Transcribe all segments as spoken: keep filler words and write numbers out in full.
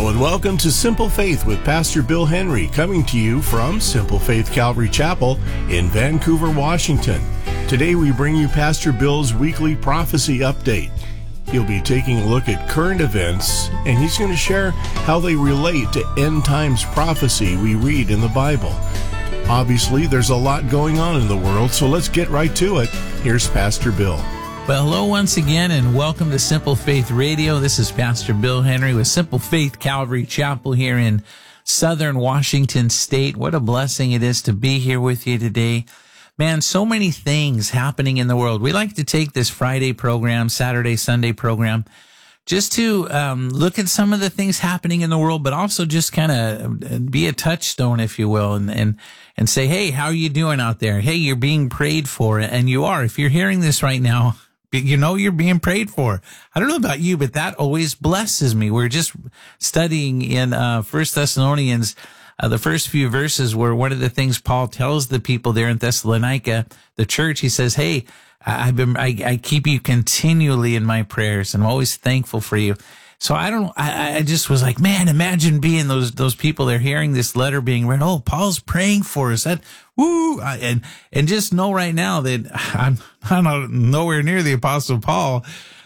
Hello and welcome to Simple Faith with Pastor Bill Henry, coming to you from Simple Faith Calvary Chapel in Vancouver, Washington. Today we bring you Pastor Bill's weekly prophecy update. He'll be taking a look at current events, and he's going to share how they relate to end times prophecy we read in the Bible. Obviously, there's a lot going on in the world, so let's get right to it. Here's Pastor Bill. Well, hello once again, and welcome to Simple Faith Radio. This is Pastor Bill Henry with Simple Faith Calvary Chapel here in southern Washington State. What a blessing it is to be here with you today. Man, so many things happening in the world. We like to take this Friday program, Saturday, Sunday program, just to um, look at some of the things happening in the world, but also just kind of be a touchstone, if you will, and, and, and say, hey, how are you doing out there? Hey, you're being prayed for, and you are. If you're hearing this right now, you know you're being prayed for. I don't know about you, but that always blesses me. We're just studying in uh, First Thessalonians, uh, the first few verses, where one of the things Paul tells the people there in Thessalonica, the church, he says, hey, I've been, I, I keep you continually in my prayers, and I'm always thankful for you. So I don't, I, I just was like, man, imagine being those, those people there hearing this letter being read. Oh, Paul's praying for us. That, woo. And, and just know right now that I'm, I'm not nowhere near the Apostle Paul.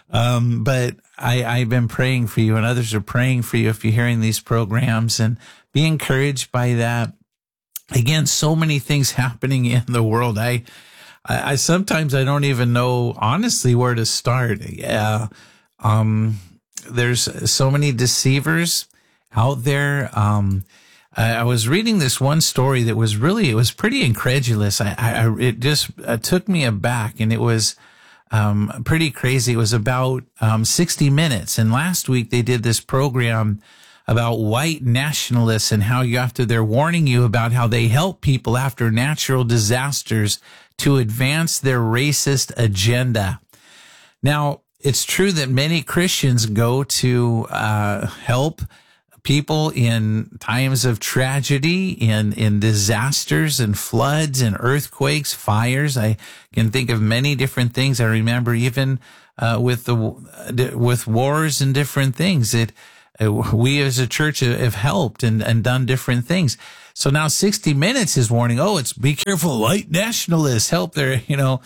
Um, but I, I've been praying for you, and others are praying for you if you're hearing these programs, and be encouraged by that. Again, so many things happening in the world. I, I, I sometimes I don't even know honestly where to start. Yeah. Um, There's so many deceivers out there. Um, I, I was reading this one story that was really, it was pretty incredulous. I, I it just uh, took me aback, and it was um, pretty crazy. It was about um, sixty minutes. And last week they did this program about white nationalists and how you after they're warning you about how they help people after natural disasters to advance their racist agenda. Now, it's true that many Christians go to uh, help people in times of tragedy, in, in disasters and floods and earthquakes, fires. I can think of many different things. I remember even uh, with the with wars and different things that uh, we as a church have helped and, and done different things. So now sixty minutes is warning, oh, it's be careful, white nationalists help their, you know,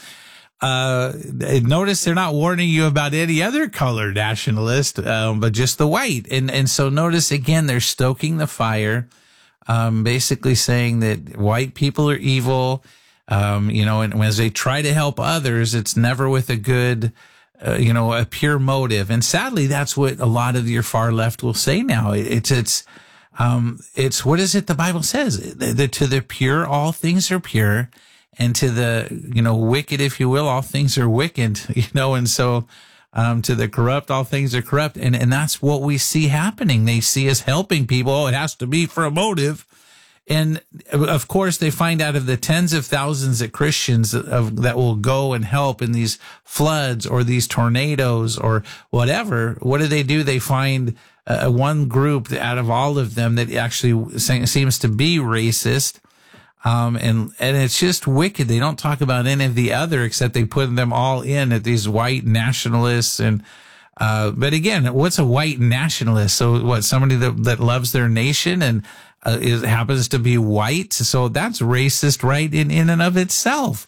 Uh, notice they're not warning you about any other color nationalist, um, but just the white. And, and so notice again, they're stoking the fire, um, basically saying that white people are evil. Um, you know, and as they try to help others, it's never with a good, uh, you know, a pure motive. And sadly, that's what a lot of your far left will say now. It's, it's, um, it's, what is it the Bible says? That to the pure, all things are pure. And to the, you know, wicked, if you will, all things are wicked, you know, and so, um, to the corrupt, all things are corrupt. And, and that's what we see happening. They see us helping people. Oh, it has to be for a motive. And of course, they find out of the tens of thousands of Christians of, that will go and help in these floods or these tornadoes or whatever. What do they do? They find uh, one group out of all of them that actually seems to be racist. Um, and, and it's just wicked. They don't talk about any of the other, except they put them all in at these white nationalists. And, uh, but again, what's a white nationalist? So what, somebody that, that loves their nation and, uh, is, happens to be white. So that's racist, right? In, in and of itself.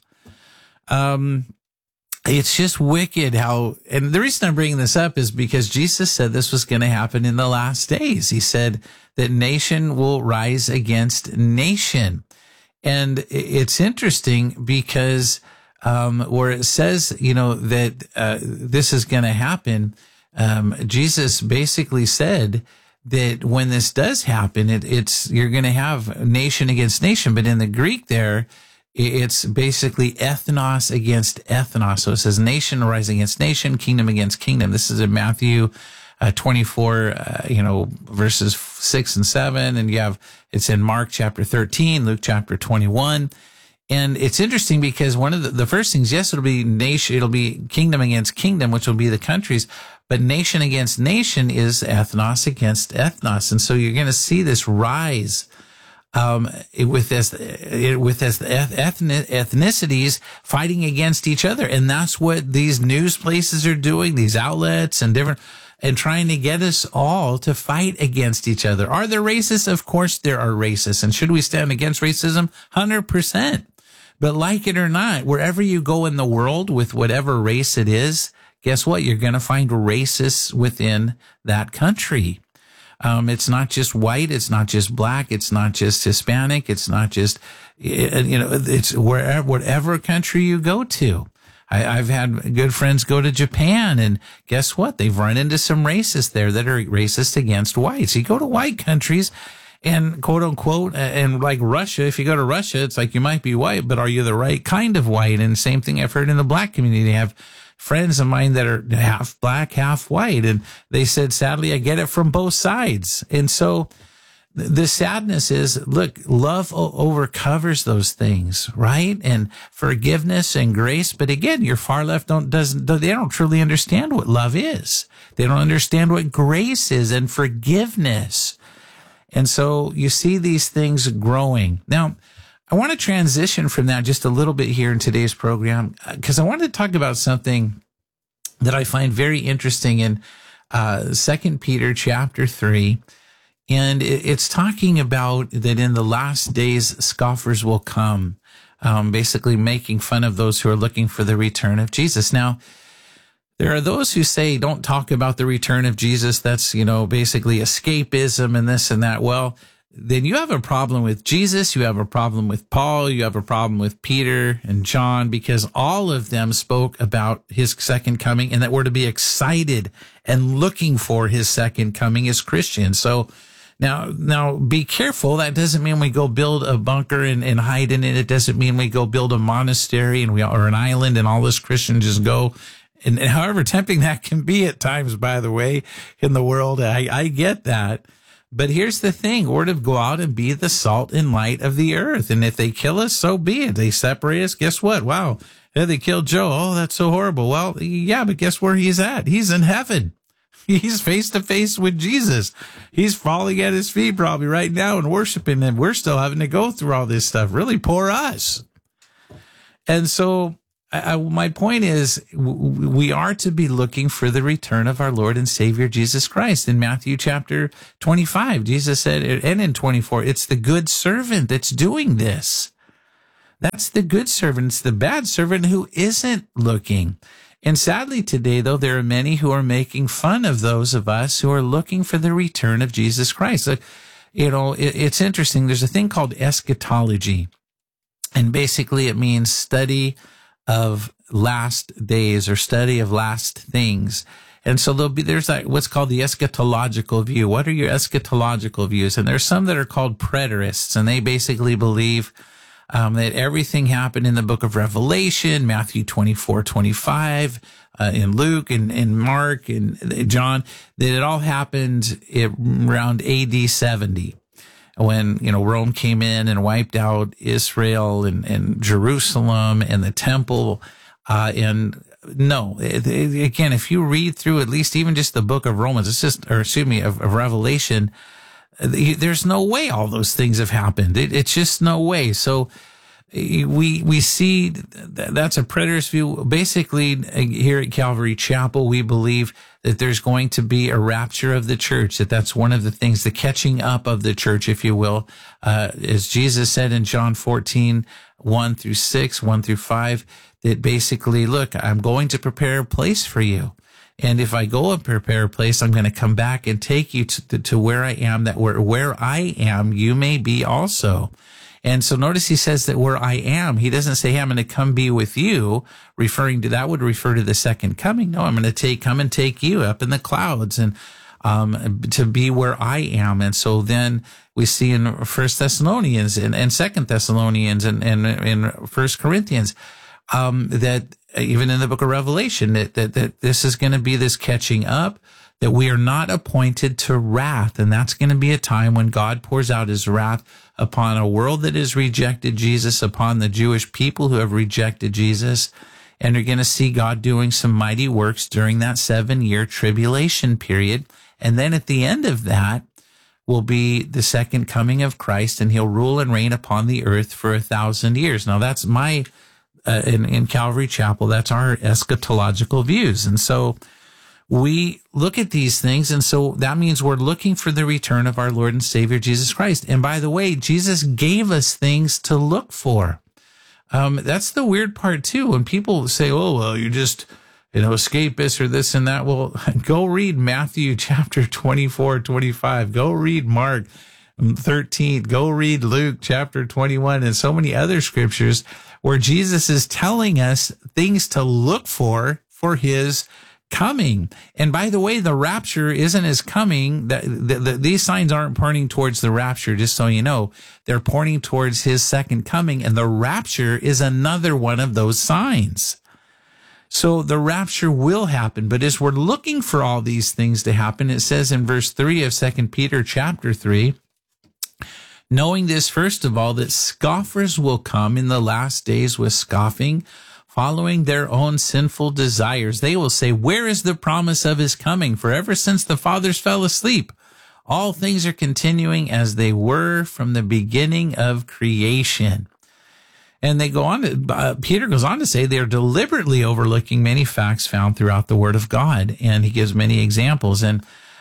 Um, it's just wicked how, and the reason I'm bringing this up is because Jesus said this was going to happen in the last days. He said that nation will rise against nation. And it's interesting because um, where it says, you know, that uh, this is going to happen, um, Jesus basically said that when this does happen, it, it's you're going to have nation against nation. But in the Greek there, it's basically ethnos against ethnos. So it says nation rising against nation, kingdom against kingdom. This is in Matthew Uh, twenty-four, uh, you know, verses six and seven. And you have, it's in Mark chapter thirteen, Luke chapter twenty-one. And it's interesting because one of the, the first things, yes, it'll be nation, it'll be kingdom against kingdom, which will be the countries, but nation against nation is ethnos against ethnos. And so you're going to see this rise, um, with this, with this ethnic, ethnicities fighting against each other. And that's what these news places are doing, these outlets and different. and trying to get us all to fight against each other. Are there racists? Of course there are racists. And should we stand against racism? one hundred percent. But like it or not, wherever you go in the world with whatever race it is, guess what? You're going to find racists within that country. Um, it's not just white. It's not just black. It's not just Hispanic. It's not just, you know, it's wherever, whatever country you go to. I, I've had good friends go to Japan, and guess what? They've run into some racists there that are racist against whites. You go to white countries and quote unquote, and like Russia, if you go to Russia, it's like you might be white, but are you the right kind of white? And same thing I've heard in the black community. They have friends of mine that are half black, half white. And they said, sadly, I get it from both sides. And so the sadness is, look, love overcovers those things, right? And forgiveness and grace. But again, your far left don't, doesn't, they don't truly understand what love is. They don't understand what grace is and forgiveness. And so you see these things growing. Now, I want to transition from that just a little bit here in today's program, because I wanted to talk about something that I find very interesting in uh, Second Peter chapter three. And it's talking about that in the last days, scoffers will come, um, basically making fun of those who are looking for the return of Jesus. Now, there are those who say, don't talk about the return of Jesus. That's, you know, basically escapism and this and that. Well, then you have a problem with Jesus, you have a problem with Paul, you have a problem with Peter and John, because all of them spoke about his second coming and that we're to be excited and looking for his second coming as Christians. So now, now be careful. That doesn't mean we go build a bunker and, and hide in it. It doesn't mean we go build a monastery and we or an island and all us Christians just go. And, and however tempting that can be at times, by the way, in the world, I, I get that. But here's the thing, we're to go out and be the salt and light of the earth. And if they kill us, so be it. They separate us. Guess what? Wow. Yeah, they killed Joe. Oh, that's so horrible. Well, yeah, but guess where he's at? He's in heaven. He's face to face with Jesus. He's falling at his feet probably right now and worshiping him. We're still having to go through all this stuff. Really poor us. And so I, I, my point is, w- we are to be looking for the return of our Lord and Savior Jesus Christ. In Matthew chapter twenty-five, Jesus said, and in twenty-four, it's the good servant that's doing this. That's the good servant. It's the bad servant who isn't looking. And sadly today, though, there are many who are making fun of those of us who are looking for the return of Jesus Christ. Like, you know, it, it's interesting. There's a thing called eschatology. And basically it means study of last days or study of last things. And so there'll be, there's like what's called the eschatological view. What are your eschatological views? And there's some that are called preterists, and they basically believe um, that everything happened in the book of Revelation, Matthew twenty-four, twenty-five, uh, in Luke and, and Mark and John, that it all happened around A D seventy. When, you know, Rome came in and wiped out Israel and, and Jerusalem and the temple. Uh, and no, it, it, again, if you read through at least even just the book of Romans, it's just, or excuse me, of, of Revelation, there's no way all those things have happened. It, it's just no way. So we, we see that's a preterist view. Basically, here at Calvary Chapel, we believe that there's going to be a rapture of the church, that that's one of the things, the catching up of the church, if you will. Uh, as Jesus said in John fourteen, one through six, one through five, that basically, look, I'm going to prepare a place for you. And if I go and prepare a place, I'm going to come back and take you to, to where I am, that where, where I am, you may be also. And so notice he says that where I am, he doesn't say, hey, I'm going to come be with you, referring to, that would refer to the second coming. No, I'm going to take, come and take you up in the clouds and, um, to be where I am. And so then we see in First Thessalonians and, and Second Thessalonians and, and in First Corinthians, um, that even in the book of Revelation, that, that, that this is going to be this catching up, that we are not appointed to wrath. And that's going to be a time when God pours out his wrath upon a world that has rejected Jesus, upon the Jewish people who have rejected Jesus. And you're going to see God doing some mighty works during that seven year tribulation period. And then at the end of that will be the second coming of Christ, and he'll rule and reign upon the earth for a thousand years. Now that's my, uh, in, in Calvary Chapel, that's our eschatological views. And so we look at these things, and so that means we're looking for the return of our Lord and Savior, Jesus Christ. And by the way, Jesus gave us things to look for. Um, that's the weird part, too. When people say, oh, well, you just, you know, escapist or this and that. Well, go read Matthew chapter twenty-four, twenty-five. Go read Mark thirteen. Go read Luke chapter twenty-one and so many other scriptures where Jesus is telling us things to look for for his coming. And by the way, the rapture isn't his coming. The, the, the, these signs aren't pointing towards the rapture, just so you know. They're pointing towards his second coming, and the rapture is another one of those signs. So the rapture will happen, but as we're looking for all these things to happen, it says in verse three of Second Peter chapter three, knowing this, first of all, that scoffers will come in the last days with scoffing, following their own sinful desires. They will say, where is the promise of his coming? For ever since the fathers fell asleep, all things are continuing as they were from the beginning of creation. And they go on to, uh, Peter goes on to say they're deliberately overlooking many facts found throughout the Word of God. And he gives many examples. And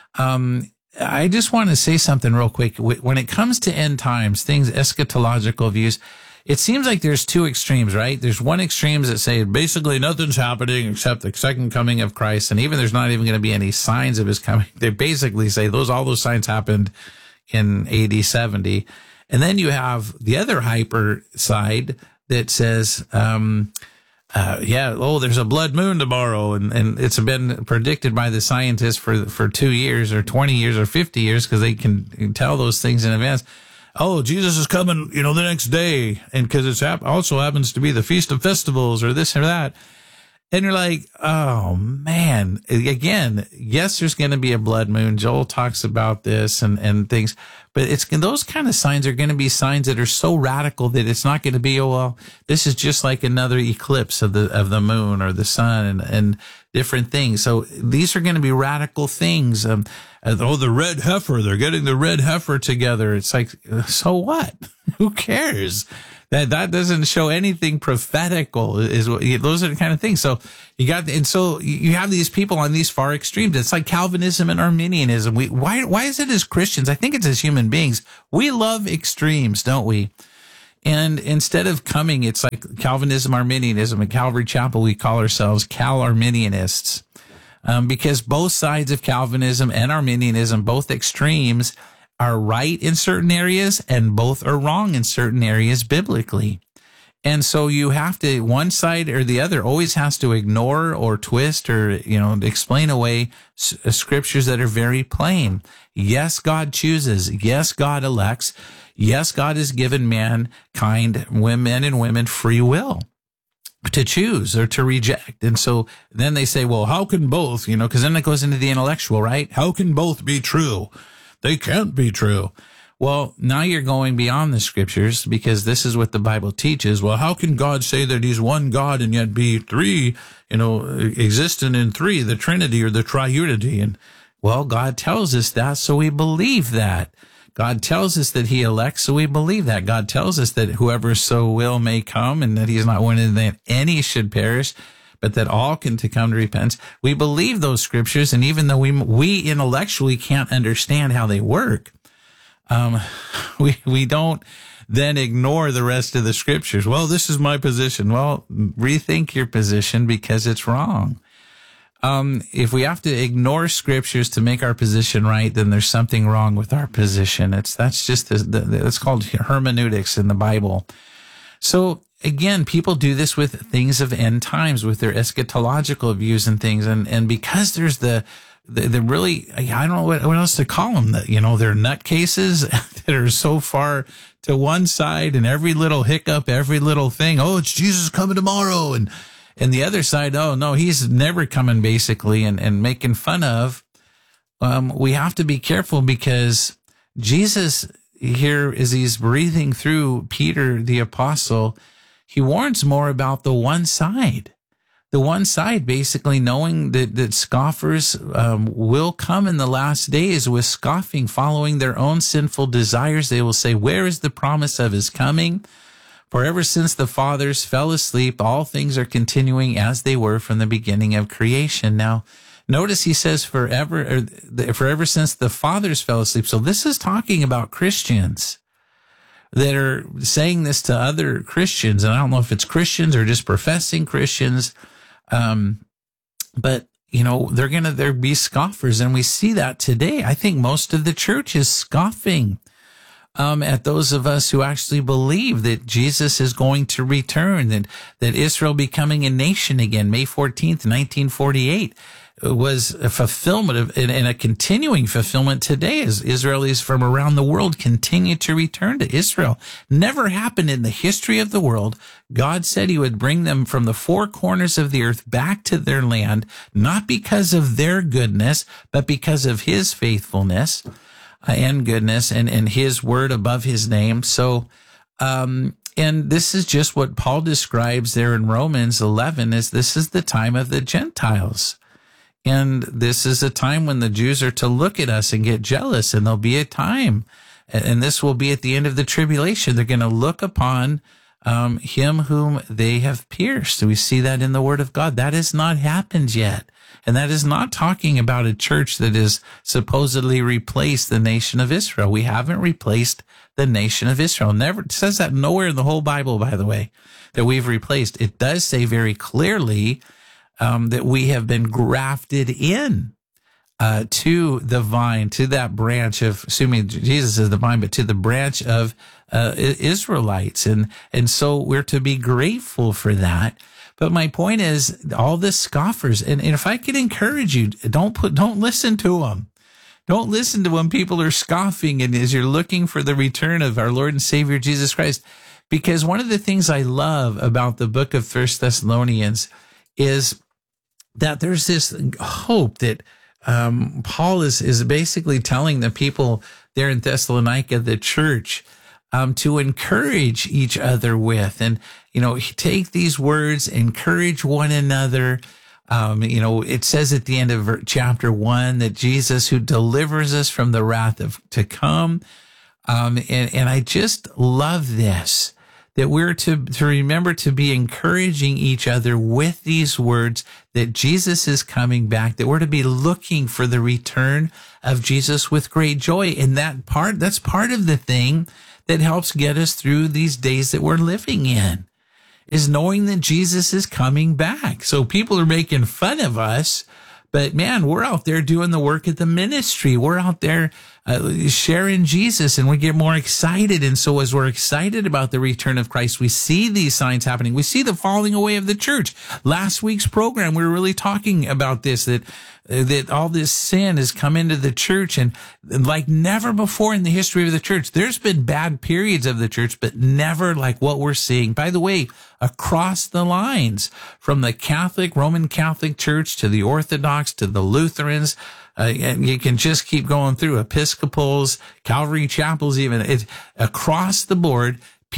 um, I just want to say something real quick. When it comes to end times, things, eschatological views, it seems like there's two extremes, right? There's one extremes that say basically nothing's happening except the second coming of Christ. And even there's not even going to be any signs of his coming. They basically say those, all those signs happened in A D seventy. And then you have the other hyper side that says, um, uh, yeah, oh, there's a blood moon tomorrow. And, and it's been predicted by the scientists for, for two years or twenty years or fifty years because they can, can tell those things in advance. Oh, Jesus is coming, you know, the next day. And because it's hap- also happens to be the Feast of Festivals or this or that. And you're like, oh, man. Again, yes, there's going to be a blood moon. Joel talks about this and, and things. But it's those kind of signs are going to be signs that are so radical that it's not going to be, oh, well, this is just like another eclipse of the of the moon or the sun and, and different things. So these are going to be radical things. Um, oh, the red heifer, they're getting the red heifer together. It's like, so what? Who cares? That that doesn't show anything prophetical. Is what those are the kind of things. So you got, and so you have these people on these far extremes. It's like Calvinism and Arminianism. We why why is it as Christians? I think it's as human beings. We love extremes, don't we? And instead of coming, it's like Calvinism, Arminianism. At Calvary Chapel, we call ourselves Cal-Arminianists. Um, because both sides of Calvinism and Arminianism, both extremes, are right in certain areas and both are wrong in certain areas biblically. And so you have to, one side or the other always has to ignore or twist or, you know, explain away s- scriptures that are very plain. Yes, God chooses. Yes, God elects. Yes, God has given mankind, men and women, free will to choose or to reject. And so then they say, well, how can both, you know, because then it goes into the intellectual, right? How can both be true? They can't be true. Well, now you're going beyond the scriptures because this is what the Bible teaches. Well, how can God say that he's one God and yet be three, you know, existent in three, the Trinity or the triunity? And well, God tells us that, so we believe that. God tells us that he elects, so we believe that. God tells us that whoever so will may come and that he's not wanting that any should perish, but that all can to come to repentance. We believe those scriptures, and even though we we intellectually can't understand how they work, um, we we don't then ignore the rest of the scriptures. Well, this is my position. Well, rethink your position because it's wrong. Um, if we have to ignore scriptures to make our position right, then there's something wrong with our position. It's that's just the, the, the it's called hermeneutics in the Bible. So again, people do this with things of end times, with their eschatological views and things. And, and because there's the, the, the really, I don't know what, what else to call them, that, you know, they're nutcases that are so far to one side and every little hiccup, every little thing. Oh, it's Jesus coming tomorrow. And, and the other side, oh no, he's never coming basically and, and making fun of. Um, we have to be careful because Jesus here, as he's breathing through Peter, the apostle, he warns more about the one side. The one side, basically knowing that, that scoffers um, will come in the last days with scoffing, following their own sinful desires. They will say, where is the promise of his coming? For ever since the fathers fell asleep, all things are continuing as they were from the beginning of creation. Now, Notice he says forever, or forever since the fathers fell asleep. So this is talking about Christians that are saying this to other Christians. And I don't know if it's Christians or just professing Christians. Um, but you know, they're going to, there be scoffers. And we see that today. I think most of the church is scoffing, um, at those of us who actually believe that Jesus is going to return, that, that Israel becoming a nation again, May fourteenth, nineteen forty-eight, was a fulfillment of, and a continuing fulfillment today as Israelis from around the world continue to return to Israel. Never happened in the history of the world. God said he would bring them from the four corners of the earth back to their land, not because of their goodness, but because of his faithfulness and goodness and, and his word above his name. So, um, and this is just what Paul describes there in Romans eleven, is this is the time of the Gentiles. And this is a time when the Jews are to look at us and get jealous, and there'll be a time, and this will be at the end of the tribulation. They're going to look upon um, him whom they have pierced. We see that in the Word of God. That has not happened yet. And that is not talking about a church that has supposedly replaced the nation of Israel. We haven't replaced the nation of Israel. Never, it says that nowhere in the whole Bible, by the way, that we've replaced. It does say very clearly Um, that we have been grafted in uh, to the vine, to that branch of, assuming Jesus is the vine, but to the branch of uh, Israelites. And, and so we're to be grateful for that. But my point is, all the scoffers, and, and if I could encourage you, don't put, don't listen to them. Don't listen to when people are scoffing and as you're looking for the return of our Lord and Savior Jesus Christ. Because one of the things I love about the book of First Thessalonians is that there's this hope that um, Paul is is basically telling the people there in Thessalonica, the church, um, to encourage each other with. And, you know, take these words, encourage one another. Um, you know, it says at the end of chapter one that Jesus, who delivers us from the wrath of to come. Um, and, and I just love this, that we're to, to remember to be encouraging each other with these words, that Jesus is coming back, that we're to be looking for the return of Jesus with great joy. And that part, that's part of the thing that helps get us through these days that we're living in, is knowing that Jesus is coming back. So people are making fun of us, but man, we're out there doing the work of the ministry. We're out there uh, sharing Jesus, and we get more excited. And so as we're excited about the return of Christ, we see these signs happening. We see the falling away of the church. Last week's program, we were really talking about this, that uh, that all this sin has come into the church, and, and like never before in the history of the church. There's been bad periods of the church, but never like what we're seeing. By the way, across the lines, from the Catholic, Roman Catholic Church to the Orthodox to the Lutherans, uh, and you can just keep going through Episcopals, Calvary chapels, even it, across the board.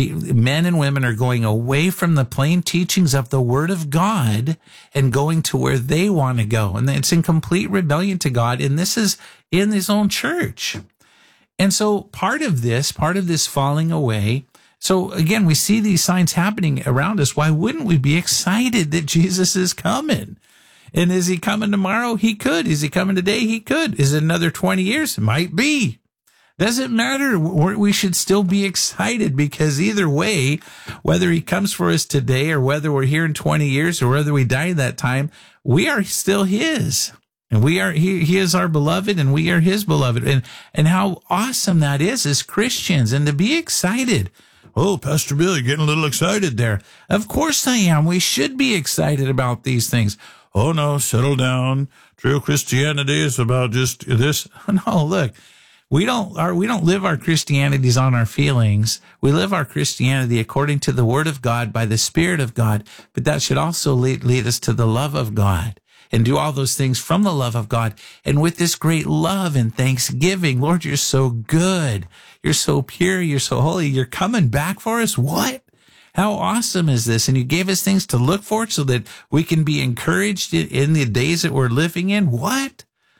Men and women are going away from the plain teachings of the Word of God and going to where they want to go. And it's in complete rebellion to God. And this is in his own church. And so part of this, part of this falling away. So again, we see these signs happening around us. Why wouldn't we be excited that Jesus is coming? And is he coming tomorrow? He could. Is he coming today? He could. Is it another twenty years? It might be. Doesn't matter. We should still be excited, because either way, whether he comes for us today or whether we're here in twenty years or whether we die that time, we are still his. And we are, he, he is our beloved, and we are his beloved. And, and how awesome that is as Christians, and to be excited. Oh, Pastor Bill, you're getting a little excited there. Of course I am. We should be excited about these things. Oh no, settle down. True Christianity is about just this. No, look. We don't, our, we don't live our Christianities on our feelings. We live our Christianity according to the Word of God by the Spirit of God. But that should also lead, lead us to the love of God, and do all those things from the love of God. And with this great love and thanksgiving, Lord, you're so good. You're so pure. You're so holy. You're coming back for us. What? How awesome is this? And you gave us things to look for so that we can be encouraged in the days that we're living in. What?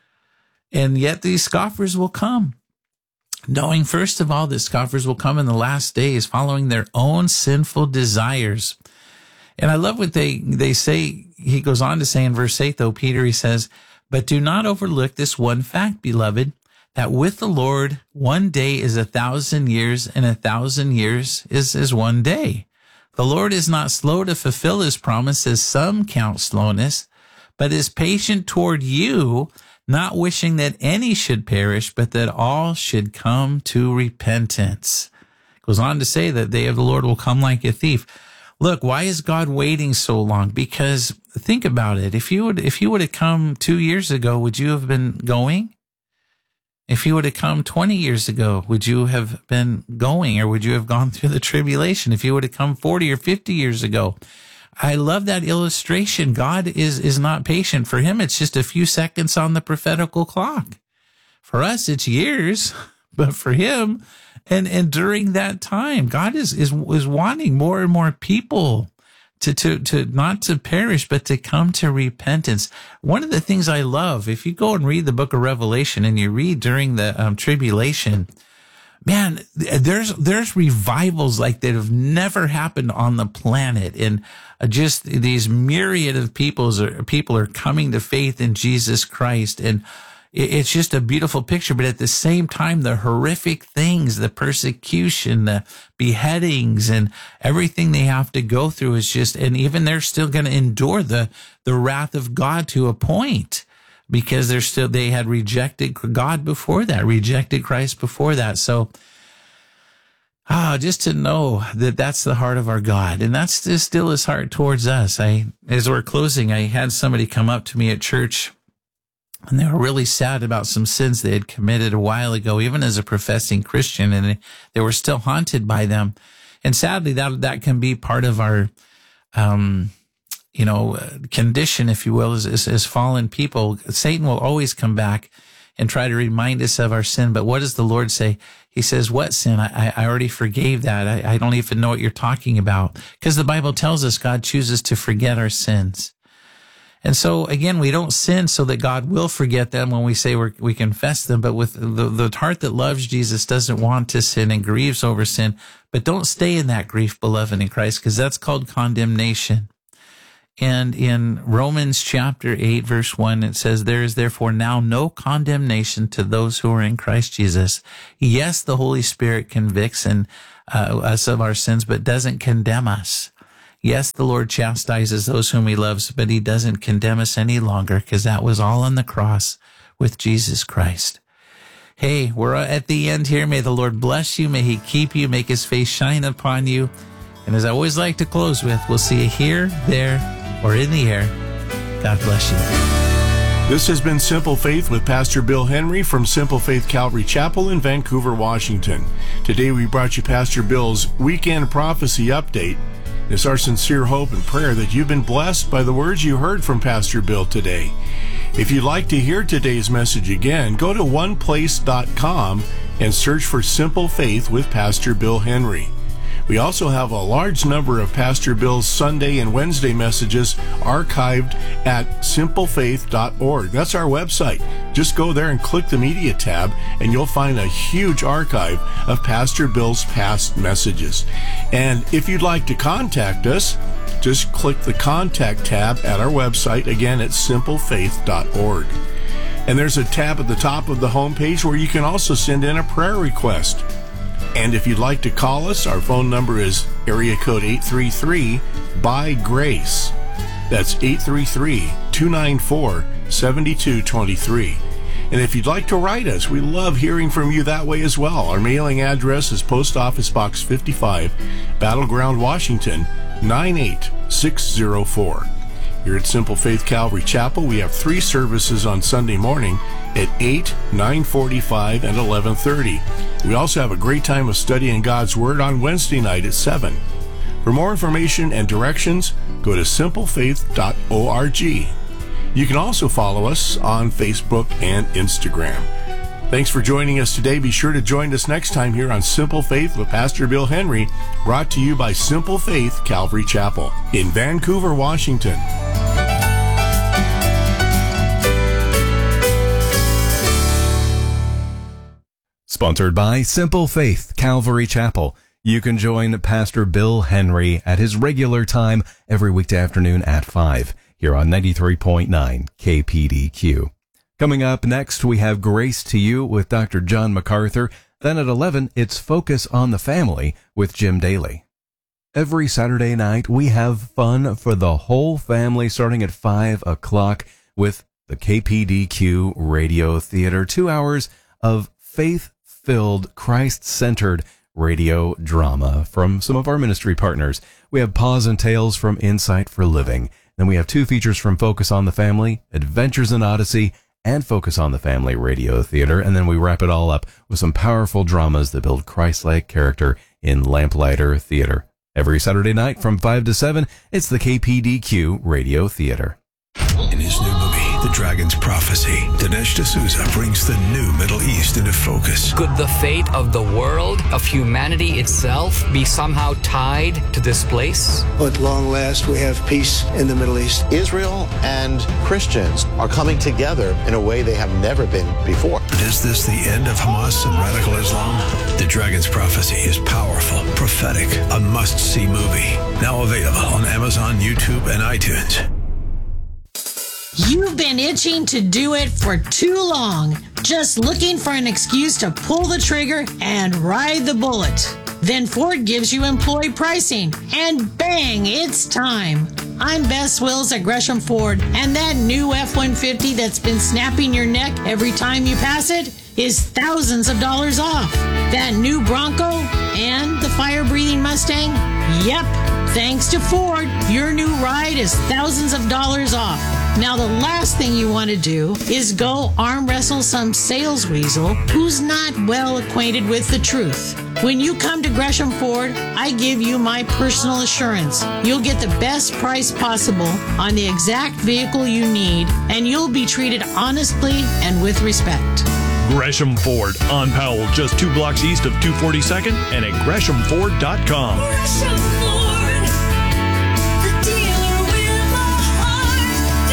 And yet these scoffers will come, knowing first of all that scoffers will come in the last days, following their own sinful desires. And I love what they, they say. He goes on to say in verse eight, though, Peter, he says, But do not overlook this one fact, beloved, that with the Lord, one day is a thousand years, and a thousand years is, is one day. The Lord is not slow to fulfill his promise, as some count slowness, but is patient toward you, not wishing that any should perish, but that all should come to repentance. It goes on to say that the day of the Lord will come like a thief. Look, why is God waiting so long? Because think about it. If you would, if you would have come two years ago, would you have been going? If you would have come twenty years ago, would you have been going, or would you have gone through the tribulation? If you would have come forty or fifty years ago, I love that illustration. God is, is not patient. For him, it's just a few seconds on the prophetical clock. For us, it's years, but for him, and, and during that time, God is, is, is wanting more and more people to, to, to not to perish, but to come to repentance. One of the things I love, if you go and read the book of Revelation and you read during the um, tribulation, man, there's, there's revivals like that have never happened on the planet. And just these myriad of peoples are, people are coming to faith in Jesus Christ. And it's just a beautiful picture. But at the same time, the horrific things, the persecution, the beheadings, and everything they have to go through is just, and even they're still going to endure the, the wrath of God to a point, because they're still, they had rejected God before that, rejected Christ before that. So, ah, just to know that that's the heart of our God, and that's just still his heart towards us. I, as we're closing, I had somebody come up to me at church, and they were really sad about some sins they had committed a while ago, even as a professing Christian, and they were still haunted by them. And sadly, that that can be part of our, um, you know, condition, if you will, as, as, as fallen people. Satan will always come back and try to remind us of our sin. But what does the Lord say? He says, what sin? I, I already forgave that. I, I don't even know what you're talking about. Because the Bible tells us God chooses to forget our sins. And so, again, we don't sin so that God will forget them when we say we're, we confess them. But with the, the heart that loves Jesus doesn't want to sin and grieves over sin. But don't stay in that grief, beloved in Christ, because that's called condemnation. And in Romans chapter eight, verse one, it says, there is therefore now no condemnation to those who are in Christ Jesus. Yes, the Holy Spirit convicts and, uh, us of our sins, but doesn't condemn us. Yes, the Lord chastises those whom he loves, but he doesn't condemn us any longer, because that was all on the cross with Jesus Christ. Hey, we're at the end here. May the Lord bless you. May he keep you, make his face shine upon you. And as I always like to close with, we'll see you here, there, or in the air. God bless you. This has been Simple Faith with Pastor Bill Henry from Simple Faith Calvary Chapel in Vancouver, Washington. Today we brought you Pastor Bill's Weekend Prophecy Update. It's our sincere hope and prayer that you've been blessed by the words you heard from Pastor Bill today. If you'd like to hear today's message again, go to one place dot com and search for Simple Faith with Pastor Bill Henry. We also have a large number of Pastor Bill's Sunday and Wednesday messages archived at simple faith dot org. That's our website. Just go there and click the media tab, and you'll find a huge archive of Pastor Bill's past messages. And if you'd like to contact us, just click the contact tab at our website, again at simple faith dot org. And there's a tab at the top of the homepage where you can also send in a prayer request. And if you'd like to call us, our phone number is area code eight three three, B Y GRACE. That's eight three three, two nine four, seven two two three. And if you'd like to write us, we love hearing from you that way as well. Our mailing address is Post Office Box fifty-five, Battleground, Washington, nine eight six zero four. Here at Simple Faith Calvary Chapel, we have three services on Sunday morning at eight, nine forty-five, and eleven thirty. We also have a great time of studying God's Word on Wednesday night at seven. For more information and directions, go to simple faith dot org. You can also follow us on Facebook and Instagram. Thanks for joining us today. Be sure to join us next time here on Simple Faith with Pastor Bill Henry, brought to you by Simple Faith Calvary Chapel in Vancouver, Washington. Sponsored by Simple Faith Calvary Chapel. You can join Pastor Bill Henry at his regular time every weekday afternoon at five here on ninety-three point nine K P D Q. Coming up next, we have Grace to You with Doctor John MacArthur. Then at eleven, it's Focus on the Family with Jim Daly. Every Saturday night, we have fun for the whole family starting at five o'clock with the K P D Q Radio Theater. Two hours of faith-filled, Christ-centered radio drama from some of our ministry partners. We have Pause and Tales from Insight for Living. Then we have two features from Focus on the Family, Adventures in Odyssey, and Focus on the Family Radio Theater. And then we wrap it all up with some powerful dramas that build Christ-like character in Lamplighter Theater. Every Saturday night from five to seven, it's the K P D Q Radio Theater. In his new movie, The Dragon's Prophecy, Dinesh D'Souza brings the new Middle East into focus. Could the fate of the world, of humanity itself, be somehow tied to this place? At long last, we have peace in the Middle East. Israel and Christians are coming together in a way they have never been before. But is this the end of Hamas and radical Islam? The Dragon's Prophecy is powerful, prophetic, a must-see movie. Now available on Amazon, YouTube, and iTunes. You've been itching to do it for too long, just looking for an excuse to pull the trigger and ride the bullet. Then Ford gives you employee pricing, and bang, it's time. I'm Bess Wills at Gresham Ford, and that new F one fifty that's been snapping your neck every time you pass it is thousands of dollars off. That new Bronco and the fire-breathing Mustang? Yep, thanks to Ford, your new ride is thousands of dollars off. Now, the last thing you want to do is go arm wrestle some sales weasel who's not well acquainted with the truth. When you come to Gresham Ford, I give you my personal assurance. You'll get the best price possible on the exact vehicle you need, and you'll be treated honestly and with respect. Gresham Ford on Powell, just two blocks east of two forty-second, and at gresham ford dot com. Gresham Ford, the dealer with a heart,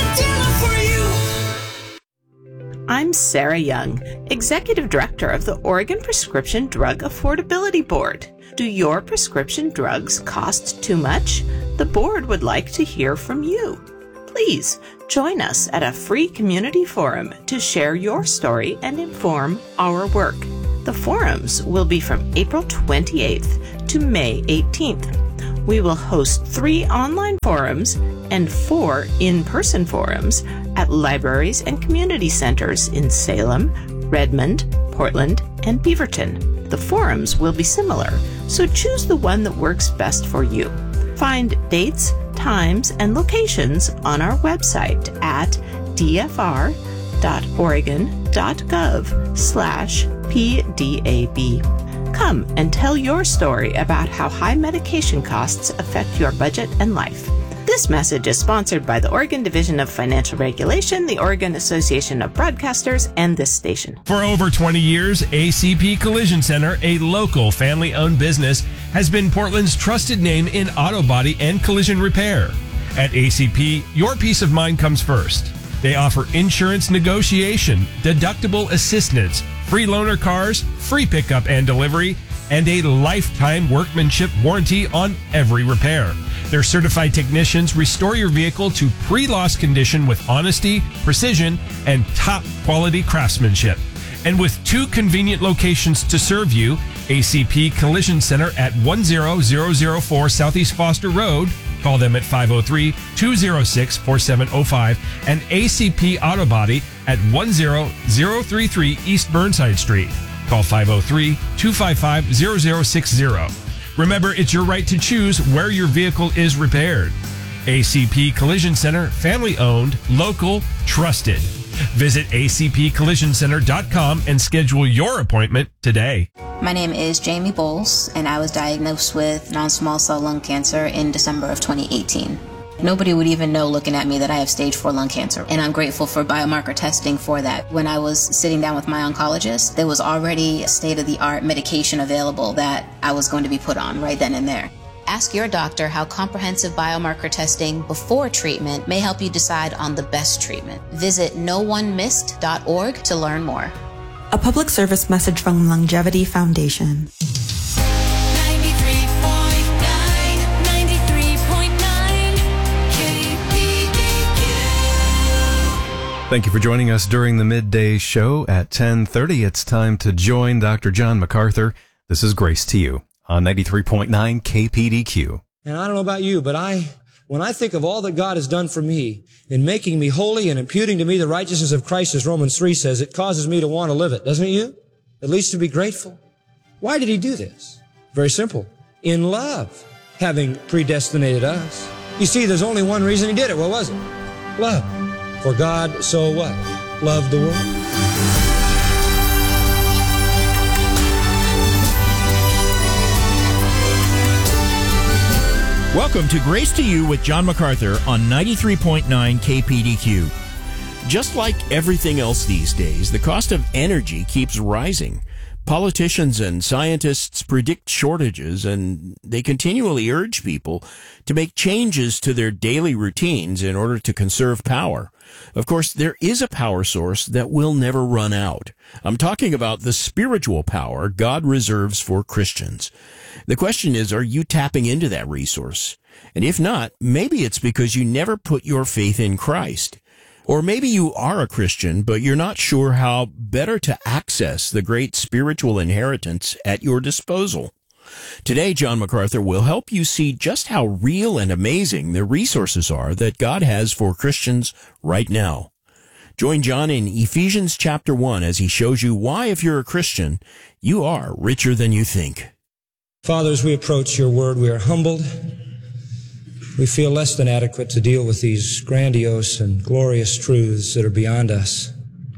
the dealer for you. I'm Sarah Young, Executive Director of the Oregon Prescription Drug Affordability Board. Do your prescription drugs cost too much? The board would like to hear from you. Please join us at a free community forum to share your story and inform our work. The forums will be from April twenty-eighth to May eighteenth. We will host three online forums and four in-person forums at libraries and community centers in Salem, Redmond, Portland, and Beaverton. The forums will be similar, so choose the one that works best for you. Find dates, times, and locations on our website at d f r dot oregon dot gov slash p d a b. Come and tell your story about how high medication costs affect your budget and life. This message is sponsored by the Oregon Division of Financial Regulation, the Oregon Association of Broadcasters, and this station. For over twenty years, A C P Collision Center, a local family-owned business, has been Portland's trusted name in auto body and collision repair. At A C P, your peace of mind comes first. They offer insurance negotiation, deductible assistance, free loaner cars, free pickup and delivery, and a lifetime workmanship warranty on every repair. Their certified technicians restore your vehicle to pre-loss condition with honesty, precision, and top quality craftsmanship. And with two convenient locations to serve you, A C P Collision Center at one zero zero zero four Southeast Foster Road, call them at five oh three, two oh six, four seven oh five, and A C P Auto Body at one zero zero three three East Burnside Street. Call five oh three, two five five, zero zero six zero. Remember, it's your right to choose where your vehicle is repaired. A C P Collision Center, family-owned, local, trusted. Visit a c p collision center dot com and schedule your appointment today. My name is Jamie Bowles, and I was diagnosed with non-small cell lung cancer in December of twenty eighteen. Nobody would even know looking at me that I have stage four lung cancer, and I'm grateful for biomarker testing for that. When I was sitting down with my oncologist, there was already state-of-the-art medication available that I was going to be put on right then and there. Ask your doctor how comprehensive biomarker testing before treatment may help you decide on the best treatment. Visit no one missed dot org to learn more. A public service message from Longevity Foundation. Thank you for joining us during the midday show at ten thirty. It's time to join Doctor John MacArthur. This is Grace to You on ninety-three point nine K P D Q. And I don't know about you, but I, when I think of all that God has done for me in making me holy and imputing to me the righteousness of Christ, as Romans three says, it causes me to want to live it, doesn't it you? At least to be grateful. Why did he do this? Very simple. In love, having predestinated us. You see, there's only one reason he did it. What was it? Love. For God so what? Loved the world. Welcome to Grace to You with John MacArthur on ninety-three point nine K P D Q. Just like everything else these days, the cost of energy keeps rising. Politicians and scientists predict shortages, and they continually urge people to make changes to their daily routines in order to conserve power. Of course, there is a power source that will never run out. I'm talking about the spiritual power God reserves for Christians. The question is, are you tapping into that resource? And if not, maybe it's because you never put your faith in Christ. Or maybe you are a Christian, but you're not sure how better to access the great spiritual inheritance at your disposal. Today, John MacArthur will help you see just how real and amazing the resources are that God has for Christians right now. Join John in Ephesians chapter one as he shows you why, if you're a Christian, you are richer than you think. Father, as we approach your word, we are humbled. We feel less than adequate to deal with these grandiose and glorious truths that are beyond us.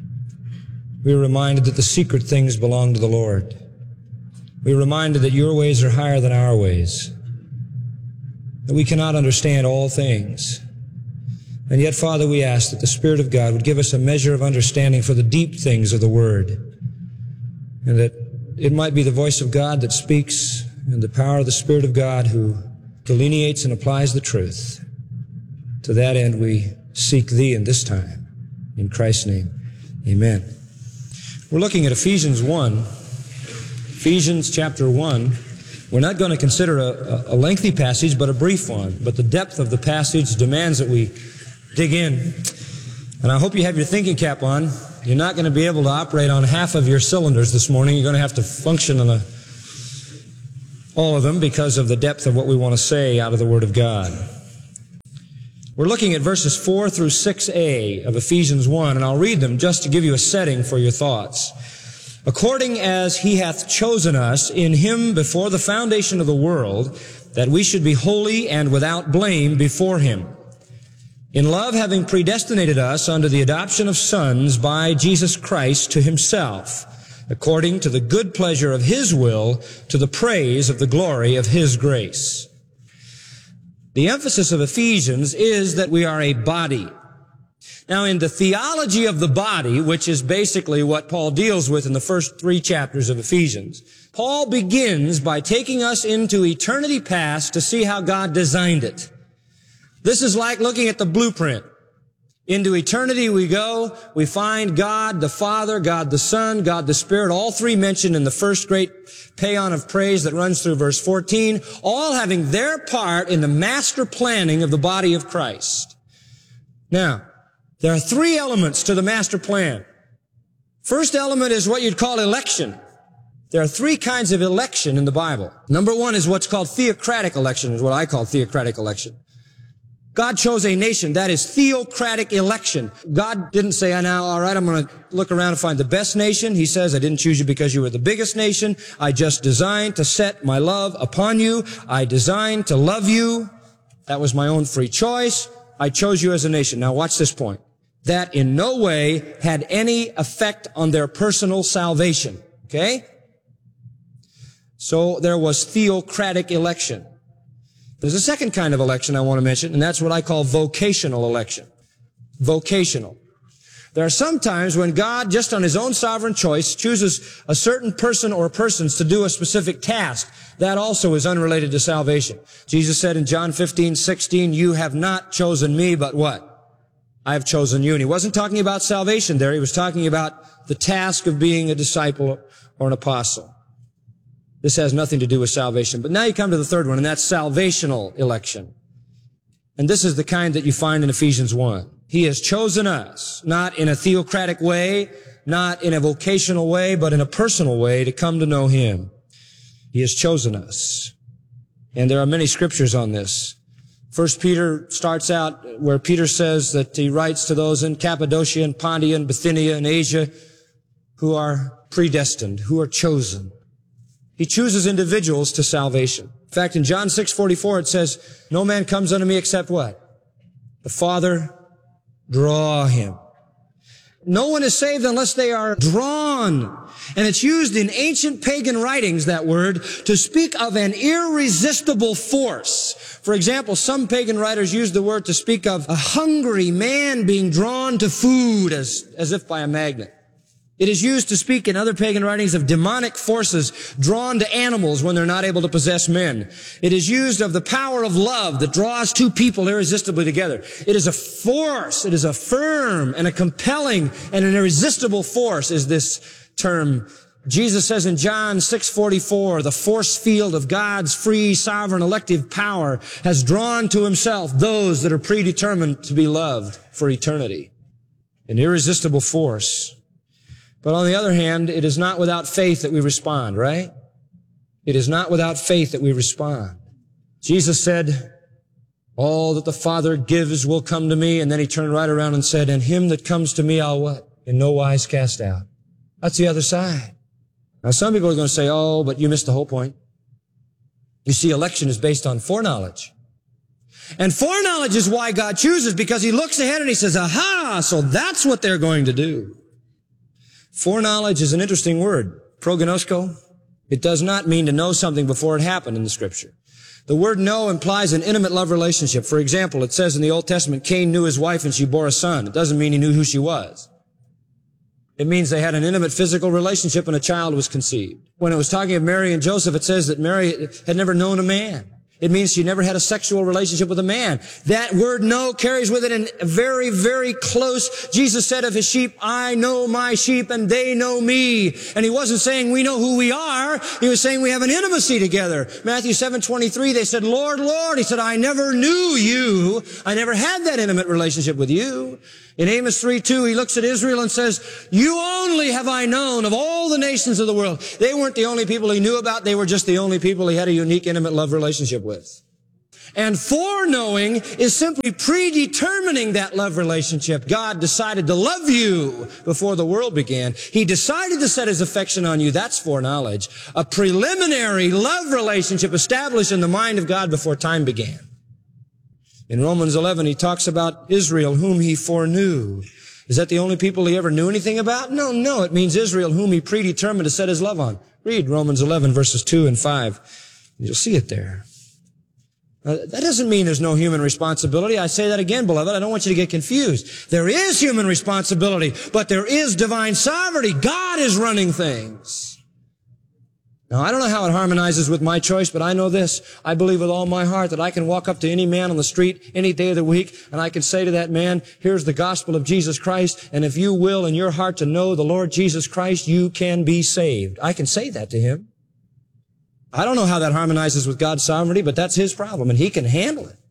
We are reminded that the secret things belong to the Lord. We are reminded that your ways are higher than our ways, that we cannot understand all things. And yet, Father, we ask that the Spirit of God would give us a measure of understanding for the deep things of the Word, and that it might be the voice of God that speaks and the power of the Spirit of God who delineates and applies the truth. To that end, we seek Thee in this time. In Christ's name, amen. We're looking at Ephesians one. Ephesians chapter one. We're not going to consider a, a lengthy passage, but a brief one. But the depth of the passage demands that we dig in. And I hope you have your thinking cap on. You're not going to be able to operate on half of your cylinders this morning. You're going to have to function on a all of them because of the depth of what we want to say out of the Word of God. We're looking at verses four through six a of Ephesians one, and I'll read them just to give you a setting for your thoughts. According as he hath chosen us in him before the foundation of the world, that we should be holy and without blame before him. In love, having predestinated us unto the adoption of sons by Jesus Christ to himself, according to the good pleasure of his will, to the praise of the glory of his grace. The emphasis of Ephesians is that we are a body. Now, in the theology of the body, which is basically what Paul deals with in the first three chapters of Ephesians, Paul begins by taking us into eternity past to see how God designed it. This is like looking at the blueprint. Into eternity we go, we find God the Father, God the Son, God the Spirit, all three mentioned in the first great paean of praise that runs through verse fourteen, all having their part in the master planning of the body of Christ. Now, there are three elements to the master plan. First element is what you'd call election. There are three kinds of election in the Bible. Number one is what's called theocratic election, is what I call theocratic election. God chose a nation. That is theocratic election. God didn't say, oh, now, all right, I'm going to look around and find the best nation. He says, I didn't choose you because you were the biggest nation. I just designed to set my love upon you. I designed to love you. That was my own free choice. I chose you as a nation. Now watch this point. That in no way had any effect on their personal salvation. Okay? So there was theocratic election. There's a second kind of election I want to mention, and that's what I call vocational election. Vocational. There are some times when God, just on his own sovereign choice, chooses a certain person or persons to do a specific task. That also is unrelated to salvation. Jesus said in John fifteen sixteen, you have not chosen me, but what? I have chosen you. And he wasn't talking about salvation there. He was talking about the task of being a disciple or an apostle. This has nothing to do with salvation. But now you come to the third one, and that's salvational election. And this is the kind that you find in Ephesians one. He has chosen us, not in a theocratic way, not in a vocational way, but in a personal way to come to know Him. He has chosen us. And there are many scriptures on this. First Peter starts out where Peter says that he writes to those in Cappadocia and Pontia and Bithynia and Asia who are predestined, who are chosen. He chooses individuals to salvation. In fact, in John six forty-four it says, no man comes unto me except what? The Father draw him. No one is saved unless they are drawn. And it's used in ancient pagan writings, that word, to speak of an irresistible force. For example, some pagan writers use the word to speak of a hungry man being drawn to food as, as if by a magnet. It is used to speak in other pagan writings of demonic forces drawn to animals when they're not able to possess men. It is used of the power of love that draws two people irresistibly together. It is a force. It is a firm and a compelling and an irresistible force is this term. Jesus says in John six forty-four, the force field of God's free, sovereign, elective power has drawn to Himself those that are predetermined to be loved for eternity. An irresistible force. But on the other hand, it is not without faith that we respond, right? It is not without faith that we respond. Jesus said, all that the Father gives will come to me. And then He turned right around and said, and him that comes to me, I'll what? In no wise cast out. That's the other side. Now, some people are going to say, oh, but you missed the whole point. You see, election is based on foreknowledge. And foreknowledge is why God chooses, because He looks ahead and He says, aha, so that's what they're going to do. Foreknowledge is an interesting word. Prognosko. It does not mean to know something before it happened in the Scripture. The word know implies an intimate love relationship. For example, it says in the Old Testament, Cain knew his wife and she bore a son. It doesn't mean he knew who she was. It means they had an intimate physical relationship and a child was conceived. When it was talking of Mary and Joseph, it says that Mary had never known a man. It means she never had a sexual relationship with a man. That word know carries with it a very, very close. Jesus said of His sheep, I know my sheep and they know me. And He wasn't saying we know who we are. He was saying we have an intimacy together. Matthew seven twenty-three, they said, Lord, Lord. He said, I never knew you. I never had that intimate relationship with you. In Amos three two, He looks at Israel and says, you only have I known of all the nations of the world. They weren't the only people He knew about. They were just the only people He had a unique, intimate love relationship with. And foreknowing is simply predetermining that love relationship. God decided to love you before the world began. He decided to set His affection on you. That's foreknowledge. A preliminary love relationship established in the mind of God before time began. In Romans eleven, He talks about Israel, whom He foreknew. Is that the only people He ever knew anything about? No, no. It means Israel, whom He predetermined to set His love on. Read Romans eleven, verses two and five. You'll see it there. Now, that doesn't mean there's no human responsibility. I say that again, beloved. I don't want you to get confused. There is human responsibility, but there is divine sovereignty. God is running things. Now, I don't know how it harmonizes with my choice, but I know this. I believe with all my heart that I can walk up to any man on the street any day of the week, and I can say to that man, here's the gospel of Jesus Christ, and if you will in your heart to know the Lord Jesus Christ, you can be saved. I can say that to him. I don't know how that harmonizes with God's sovereignty, but that's His problem, and He can handle it.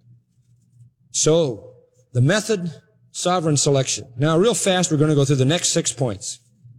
So, the method, sovereign selection. Now, real fast, we're going to go through the next six points.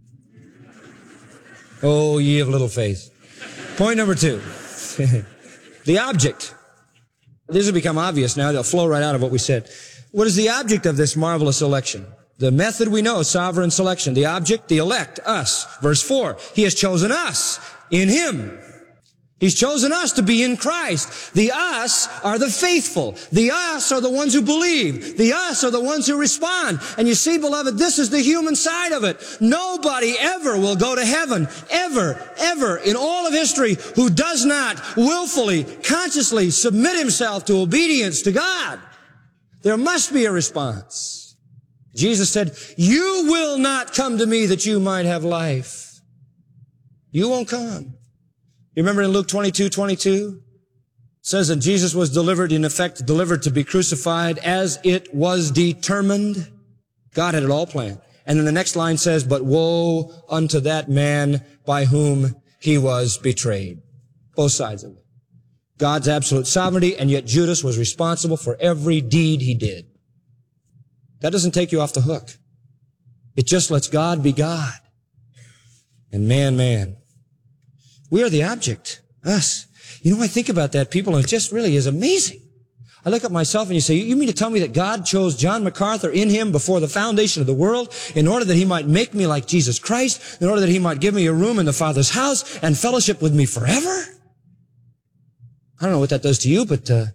Oh, ye of little faith. Point number two. The object. This will become obvious now. They'll flow right out of what we said. What is the object of this marvelous election? The method we know, sovereign selection. The object, the elect, us. Verse four. He has chosen us in Him. He's chosen us to be in Christ. The us are the faithful. The us are the ones who believe. The us are the ones who respond. And you see, beloved, this is the human side of it. Nobody ever will go to heaven, ever, ever, in all of history, who does not willfully, consciously submit himself to obedience to God. There must be a response. Jesus said, you will not come to me that you might have life. You won't come. You remember in Luke twenty-two twenty-two? It says that Jesus was delivered, in effect, delivered to be crucified as it was determined. God had it all planned. And then the next line says, but woe unto that man by whom He was betrayed. Both sides of it. God's absolute sovereignty, and yet Judas was responsible for every deed he did. That doesn't take you off the hook. It just lets God be God and man, man. We are the object, us. You know, I think about that, people, and it just really is amazing. I look at myself and you say, you mean to tell me that God chose John MacArthur in him before the foundation of the world in order that he might make me like Jesus Christ, in order that he might give me a room in the Father's house and fellowship with me forever? I don't know what that does to you, but uh,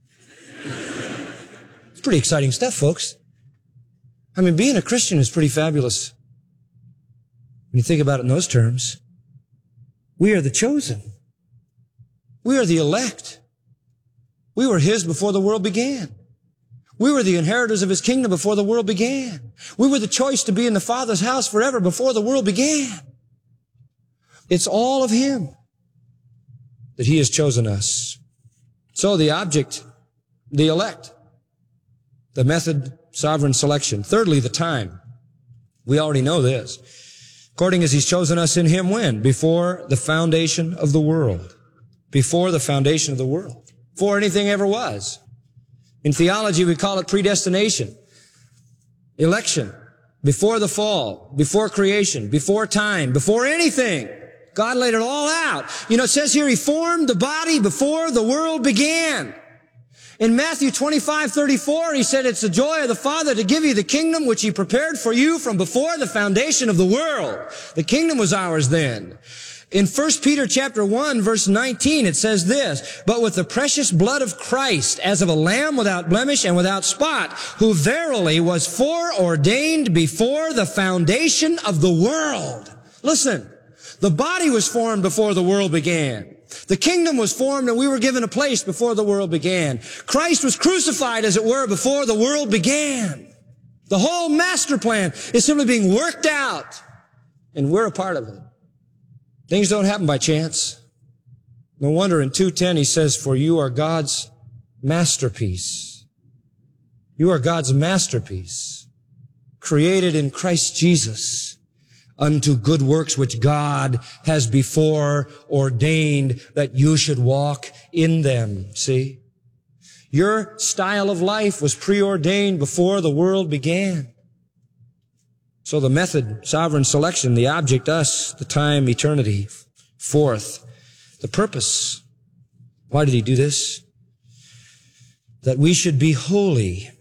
it's pretty exciting stuff, folks. I mean, being a Christian is pretty fabulous. When you think about it in those terms, we are the chosen. We are the elect. We were his before the world began. We were the inheritors of his kingdom before the world began. We were the choice to be in the Father's house forever before the world began. It's all of him that he has chosen us. So the object, the elect, the method, sovereign selection. Thirdly, the time. We already know this. According as he's chosen us in him when? Before the foundation of the world. Before the foundation of the world. Before anything ever was. In theology, we call it predestination. Election. Before the fall. Before creation. Before time. Before anything. God laid it all out. You know, it says here he formed the body before the world began. In Matthew twenty-five thirty-four, he said, it's the joy of the Father to give you the kingdom which he prepared for you from before the foundation of the world. The kingdom was ours then. In First Peter chapter one, verse nineteen, it says this, but with the precious blood of Christ, as of a lamb without blemish and without spot, who verily was foreordained before the foundation of the world. Listen, the body was formed before the world began. The kingdom was formed and we were given a place before the world began. Christ was crucified, as it were, before the world began. The whole master plan is simply being worked out, and we're a part of it. Things don't happen by chance. No wonder in two ten he says, for you are God's masterpiece. You are God's masterpiece, created in Christ Jesus unto good works which God has before ordained that you should walk in them. See? Your style of life was preordained before the world began. So the method, sovereign selection, the object, us, the time, eternity. Fourth, the purpose. Why did he do this? That we should be holy